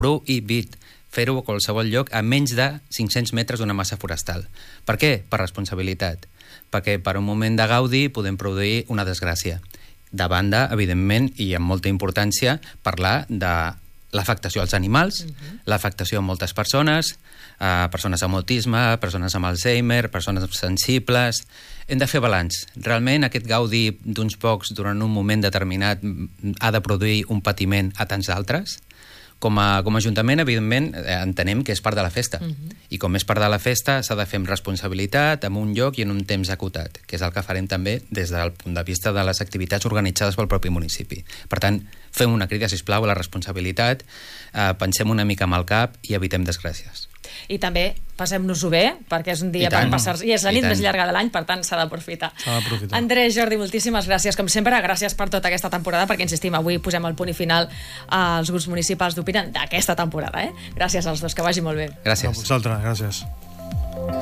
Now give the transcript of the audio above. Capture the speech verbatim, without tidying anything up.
prohibit fer-ho a qualsevol lloc a menys de cinc-cents metres d'una massa forestal. Per què? Per responsabilitat. Perquè per un moment de gaudi podem produir una desgràcia. De banda, evidentment, i amb molta importància, parlar de l'afectació als animals, uh-huh. l'afectació a moltes persones, a persones amb autisme, persones amb Alzheimer, persones sensibles. Hem de fer balanç. Realment aquest gaudi d'uns pocs durant un moment determinat ha de produir un patiment a tants altres? Com a, com a Ajuntament, evidentment, entenem que és part de la festa. Uh-huh. I com és part de la festa, s'ha de fer amb responsabilitat, en un lloc i en un temps acotat, que és el que farem també des del punt de vista de les activitats organitzades pel propi municipi. Per tant, fem una crida, sisplau, a la responsabilitat, eh, pensem una mica amb el cap i evitem desgràcies. I també passem-nos-ho bé, perquè és un dia per passar-se, i és la nit més llarga de l'any, per tant s'ha d'aprofitar. S'ha d'aprofitar. Andrés, Jordi, moltíssimes gràcies, com sempre, gràcies per tota aquesta temporada, perquè insistim, avui posem el punt i final als grups municipals d'Opinen d'aquesta temporada, eh? Gràcies als dos, que vagi molt bé. Gràcies. A vosaltres, gràcies.